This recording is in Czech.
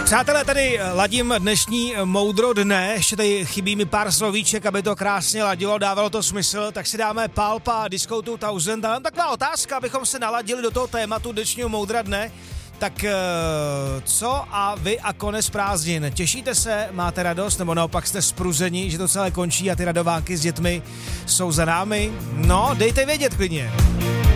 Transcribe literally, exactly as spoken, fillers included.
Přátelé, tady ladím dnešní moudro dne, ještě tady chybí mi pár slovíček, aby to krásně ladilo, dávalo to smysl, tak si dáme Pulpa Disco two thousand. A taková otázka, abychom se naladili do toho tématu dnešního moudra dne. Tak co a vy a konec prázdnin? Těšíte se, máte radost, nebo naopak jste spruzeni, že to celé končí a ty radovánky s dětmi jsou za námi? No, dejte vědět klidně.